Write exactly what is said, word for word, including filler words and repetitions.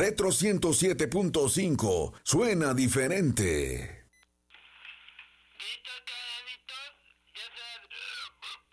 Retro ciento siete punto cinco suena diferente. Víctor, ¿qué, Víctor? Ya se...